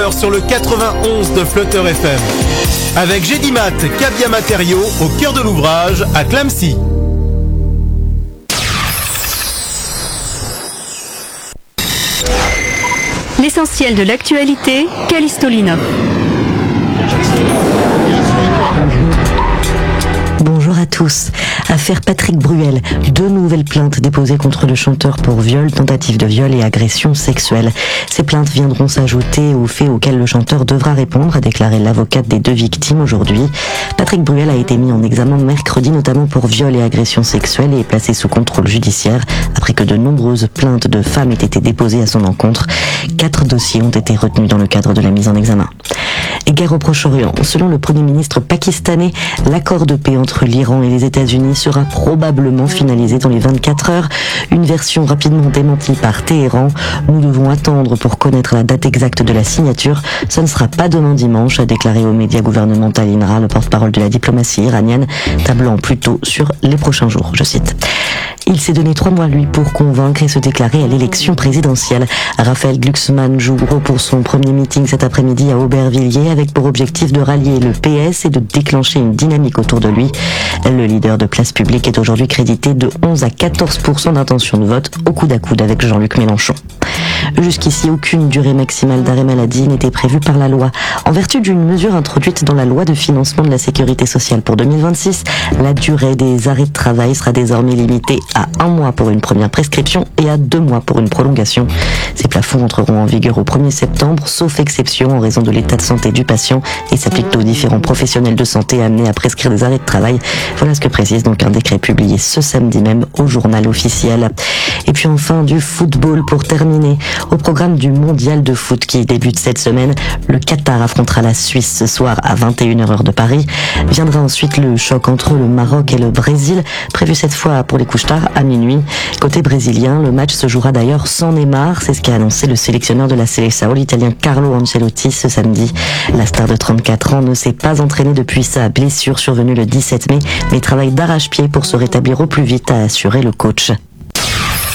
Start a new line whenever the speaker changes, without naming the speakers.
heures sur le 91 de Flutter FM. Avec Gédimat, Cabia Matériaux, au cœur de l'ouvrage, à Clamecy.
L'essentiel de l'actualité, Callisto Linov.
Bonjour à tous. Affaire Patrick Bruel. 2 nouvelles plaintes déposées contre le chanteur pour viol, tentative de viol et agression sexuelle. Ces plaintes viendront s'ajouter aux faits auxquels le chanteur devra répondre, a déclaré l'avocate des 2 victimes aujourd'hui. Patrick Bruel a été mis en examen mercredi, notamment pour viol et agression sexuelle, et est placé sous contrôle judiciaire après que de nombreuses plaintes de femmes aient été déposées à son encontre. 4 dossiers ont été retenus dans le cadre de la mise en examen. Et guerre au Proche-Orient. Selon le Premier ministre pakistanais, l'accord de paix entre l'Iran et les États-Unis sera probablement finalisé dans les 24 heures. Une version rapidement démentie par Téhéran. Nous devons attendre pour connaître la date exacte de la signature. Ce ne sera pas demain dimanche, a déclaré aux médias gouvernementaux l'INRA, le porte-parole de la diplomatie iranienne, tablant plutôt sur les prochains jours. Je cite. Il s'est donné 3 mois, lui, pour convaincre et se déclarer à l'élection présidentielle. Raphaël Glucksmann joue gros pour son premier meeting cet après-midi à Aubervilliers, avec pour objectif de rallier le PS et de déclencher une dynamique autour de lui. Le leader de Place Publique est aujourd'hui crédité de 11 à 14% d'intention de vote, au coude à coude avec Jean-Luc Mélenchon. Jusqu'ici, aucune durée maximale d'arrêt maladie n'était prévue par la loi. En vertu d'une mesure introduite dans la loi de financement de la sécurité sociale pour 2026, la durée des arrêts de travail sera désormais limitée à 1 mois pour une première prescription et à 2 mois pour une prolongation. Ces plafonds entreront en vigueur au 1er septembre, sauf exception en raison de l'état de santé du patient, et s'appliquent aux différents professionnels de santé amenés à prescrire des arrêts de travail. Voilà ce que précise donc un décret publié ce samedi même au journal officiel. Et puis enfin, du football pour terminer. Au programme du mondial de foot qui débute cette semaine, le Qatar affrontera la Suisse ce soir à 21h heure de Paris. Viendra ensuite le choc entre le Maroc et le Brésil, prévu cette fois pour les couches tard à minuit. Côté brésilien, le match se jouera d'ailleurs sans Neymar, c'est ce qu'a annoncé le sélectionneur de la Seleção, l'italien Carlo Ancelotti, ce samedi. La star de 34 ans ne s'est pas entraînée depuis sa blessure survenue le 17 mai, mais travaille d'arrache-pied pour se rétablir au plus vite, a assuré le coach.